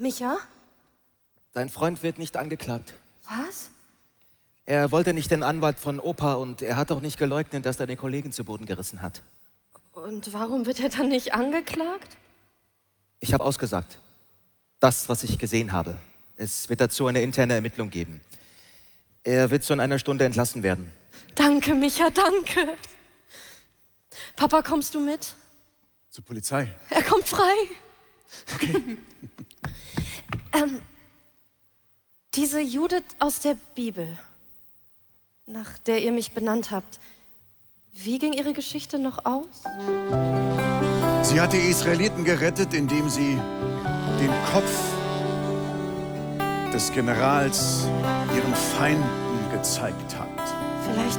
Micha? Dein Freund wird nicht angeklagt. Was? Er wollte nicht den Anwalt von Opa und er hat auch nicht geleugnet, dass er den Kollegen zu Boden gerissen hat. Und warum wird er dann nicht angeklagt? Ich habe ausgesagt. Das, was ich gesehen habe. Es wird dazu eine interne Ermittlung geben. Er wird so in einer Stunde entlassen werden. Danke, Micha, danke. Papa, kommst du mit? Zur Polizei. Er kommt frei. Okay. Diese Judith aus der Bibel, nach der ihr mich benannt habt, wie ging ihre Geschichte noch aus? Sie hat die Israeliten gerettet, indem sie den Kopf des Generals ihren Feinden gezeigt hat. Vielleicht